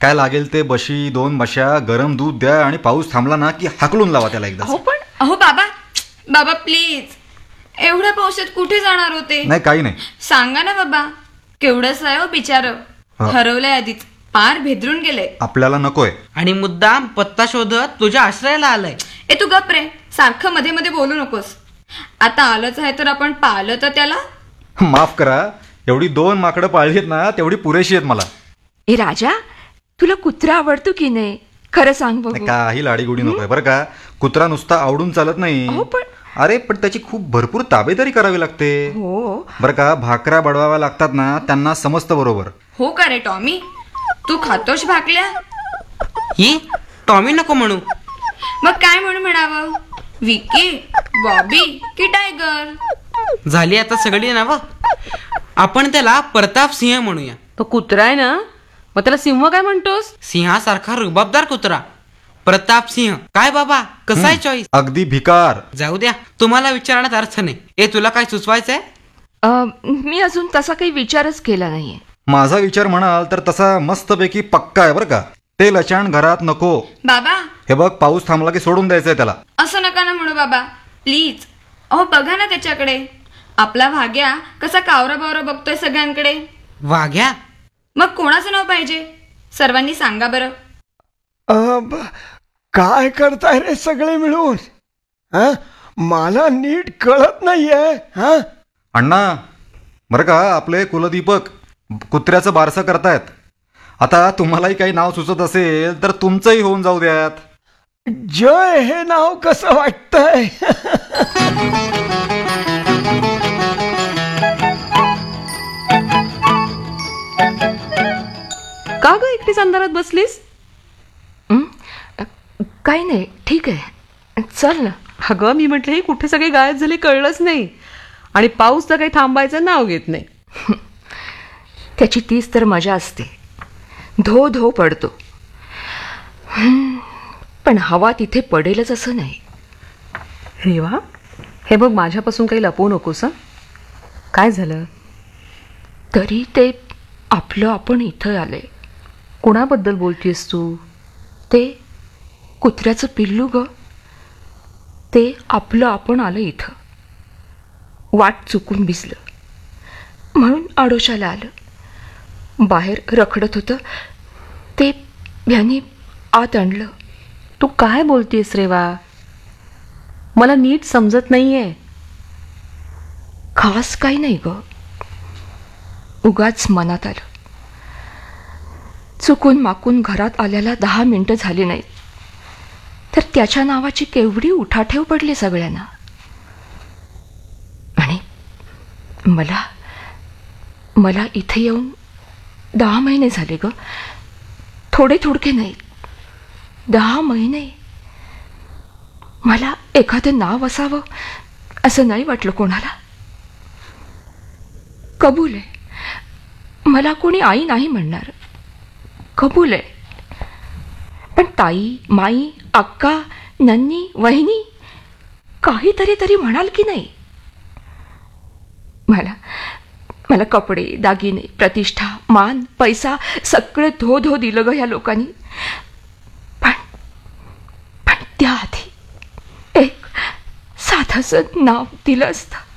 काय लागेल ते बशी, 2 मशा, गरम दूध द्या आणि पाऊस थांबला ना की हाकलून लावा त्याला एकदा. अहो बाबा बाबा प्लीज, एवढ्या पावसात कुठे जाणार होते? नाही काही नाही. सांगा ना बाबा, केवढंच आहे हो बिचार, हरवलंय आधीच, पार भेदरून गेलंय. आपल्याला नकोय. आणि मुद्दाम पत्ता शोधत तुझ्या आश्रयाला आलाय. ए तू गप रे, सारखं मध्ये मध्ये बोलू नकोस. आता आलंच आहे तर आपण पाहिलं तर त्याला. माफ करा, एवढी 2 माकडं पाळली आहेत ना तेवढी पुरेशी आहेत मला. ए राजा, तुला कुत्रा आवडतो की नाही? खरं सांग बघू. काही लाडीगुडी नकोय बरं का. कुत्रा नुसता आवडून चालत नाही. अरे पण त्याची खूप भरपूर ताबेदारी करावी लागते. हो बरं का. भाकऱ्या बडवाव्या लागतात ना, त्यांना समजतं बरोबर. हो का रे टॉमी, तू खातोस भाकल्या? ही टॉमी नको म्हणू. मग काय म्हणून म्हणावं? विकी, बॉबी की टायगर? झाली आता सगळी नावं. आपण त्याला प्रताप सिंह म्हणूया. तो कुत्रा आहे ना, मग त्याला सिंह काय म्हणतोस? सिंहासारखा रुबाबदार कुत्रा प्रताप सिंह. काय बाबा, कसा आहे चॉईस? अगदी भिकार. जाऊ द्या, तुम्हाला विचारण्यात अर्थ नाही. ए तुला काय सुचवायचंय? मी अजून तसा काही विचारच केला नाहीये. माझा विचार म्हणाल तर तसा मस्तपैकी पक्का आहे बरं का. ते लचाण घरात नको. बाबा हे बघ, पाऊस थांबला की सोडून द्यायचंय त्याला. असं नका ना म्हणू बाबा, प्लीज. अहो बघा ना त्याच्याकडे, आपला भाग्या कसा कावरा बावरा बघतोय सगळ्यांकडे. वाघ्या? मग कोणाचं नाव पाहिजे? सर्वांनी सांगा बरं. काय करताय रे सगळे मिळून? मला नीट कळत नाहीये. अण्णा बरं का, आपले कुलदीपक कुत्र्याचं बारसं करतायत. आता तुम्हालाही काही नाव सुचत असेल तर तुमचंही होऊन जाऊ द्यात. जय हे नाव कसं वाटतंय? का ग एकटीच अंधारात बसलीस? काही नाही, ठीक आहे, चल ना. अगं मी म्हटलं, ही कुठे सगळे गायब झाले कळलंच नाही. आणि पाऊस तर काही थांबायचं नाव घेत नाही. त्याची तीच तर मजा असते, धो धो पडतो. पण हवा तिथे पडेलच असं नाही. रेवा, हे बघ, माझ्यापासून काही लपवू नकोस. काय झालं? तरी ते आपलं आपण इथं आले. कोणाबद्दल बोलतीयस तू? ते कुत्र्याचं पिल्लू ग. ते आपलं आपण आलं इथं. वाट चुकून भिजलं म्हणून आडोशाला आलं. बाहेर रखडत होतं ते ह्यानी आत आणलं. तू काय बोलतीयस रेवा? मला नीट समजत नाहीये. खास काही नाही ग, उगाच मनात आलं. चुकून माकून घरात आल्याला 10 मिनिटं झाली नाहीत तर त्याच्या नावाची केवढी उठाठेव पडली सगळ्यांना. आणि मला इथे येऊन 10 महिने झाले ग. थोडे थोडके नाही, 10 महिने. मला एखादं नाव असावं असं नाही वाटलं कोणाला. कबूल आहे, मला कोणी आई नाही म्हणणार. कबूल आहे. पण ताई, माई, अक्का, नन्नी, वहिनी काहीतरी तरी म्हणाल की नाही? मला कपडे, दागिने, प्रतिष्ठा, मान, पैसा सगळं धो धो दिलं ग ह्या लोकांनी. पण त्याआधी एक साधंसं नाव दिलं असतं.